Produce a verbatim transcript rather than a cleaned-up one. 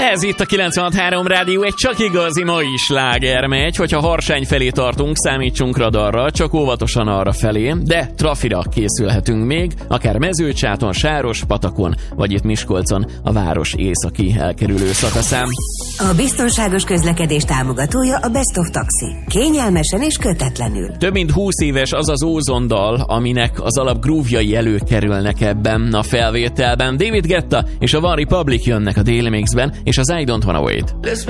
Ez itt a kilencvenhat három Rádió, egy csak igazi mai sláger megy, hogyha Harsány felé tartunk, számítsunk radarra, csak óvatosan arra felé, de trafira készülhetünk még, akár Mezőcsáton, Sárospatakon, vagy itt Miskolcon, a város északi elkerülő szakaszán. A biztonságos közlekedés támogatója a Best of Taxi. Kényelmesen és kötetlenül. Több mint húsz éves az az ózondal, aminek az alap grúvjai előkerülnek ebben a felvételben. David Guetta és a One Republic jönnek a Daily Mixben, és az I Don't Wanna Wait.